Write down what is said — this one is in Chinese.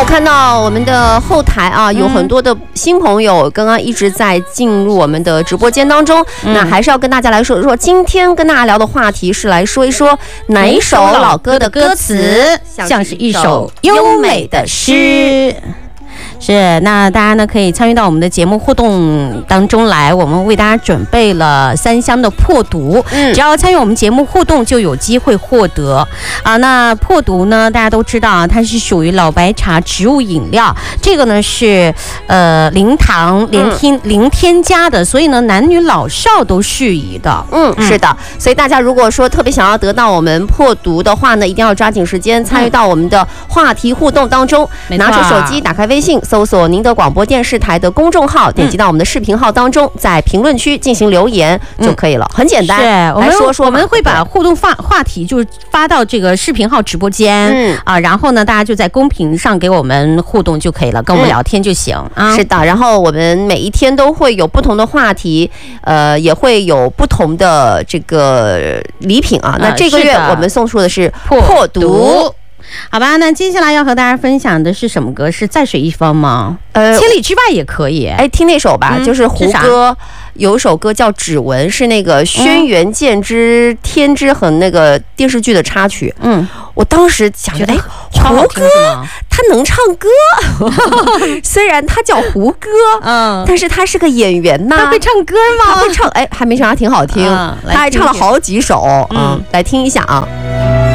看到我们的后台啊，有很多的新朋友刚刚一直在进入我们的直播间当中。那还是要跟大家来说说，今天跟大家聊的话题是来说一说哪一首老歌的歌词像是一首优美的诗。是，那大家呢可以参与到我们的节目互动当中来，我们为大家准备了3箱的破毒，只要参与我们节目互动就有机会获得啊。那破毒呢，大家都知道啊，它是属于老白茶植物饮料，这个呢是零糖零添加的，所以呢男女老少都适宜的。 是的，所以大家如果说特别想要得到我们破毒的话呢，一定要抓紧时间参与到我们的话题互动当中，拿出手机，打开微信，搜索宁德广播电视台的公众号，点击到我们的视频号当中，在评论区进行留言就可以了，很简单。 是， 来说说我们会把互动话题就是发到这个视频号直播间，然后呢大家就在公屏上给我们互动就可以了，跟我们聊天就行啊。 是的，然后我们每一天都会有不同的话题，也会有不同的这个礼品啊。那这个月我们送出的是破毒。 好吧，那接下来要和大家分享的是什么歌？是在水一方吗？千里之外也可以。 听那首吧，就是胡歌有一首歌叫《指纹》，是那个轩辕剑之天之痕那个电视剧的插曲。我当时想着，胡歌他能唱歌，虽然他叫胡歌，但是他是个演员呐。 他会唱歌吗？ 他会唱，还没唱，还挺好听。他还唱了好几首，来听一下啊。